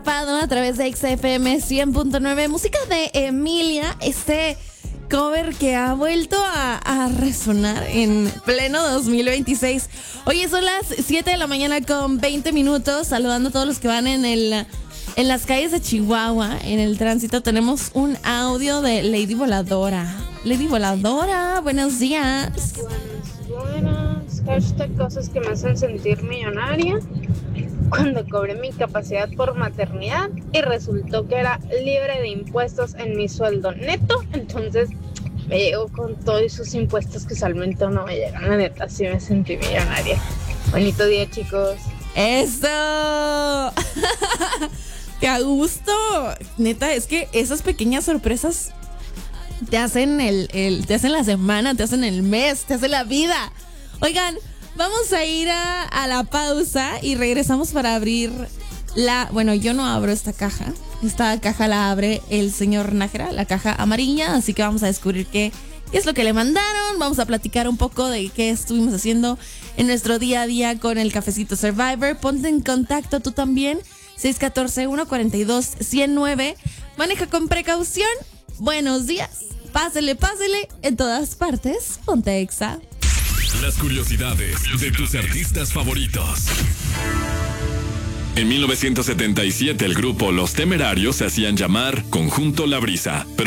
Atrapado a través de XFM 100.9. Música de Emilia, este cover que ha vuelto a resonar en pleno 2026. Oye, son las 7 de la mañana con 20 minutos. Saludando a todos los que van en las calles de Chihuahua, en el tránsito. Tenemos un audio de Lady Voladora. Lady Voladora, buenos días. Buenas, hashtag cosas que me hacen sentir millonaria. Cuando cobré mi capacidad por maternidad y resultó que era libre de impuestos en mi sueldo neto, entonces me llegó con todos esos impuestos que usualmente no me llegan. La neta, sí me sentí millonaria. Bonito día, chicos. ¡Eso! ¡Qué a gusto! Neta, es que esas pequeñas sorpresas te hacen te hacen la semana, te hacen el mes, te hacen la vida. Oigan, vamos a ir a la pausa y regresamos para abrir bueno, yo no abro esta caja. Esta caja la abre el señor Nájera, la caja amarilla, así que vamos a descubrir qué es lo que le mandaron. Vamos a platicar un poco de qué estuvimos haciendo en nuestro día a día con el Cafecito Survivor. Ponte en contacto tú también, 614-142-109. Maneja con precaución. Buenos días. Pásele, en todas partes. Ponte Exa. Las curiosidades de tus artistas favoritos. En 1977 el grupo Los Temerarios se hacían llamar Conjunto La Brisa.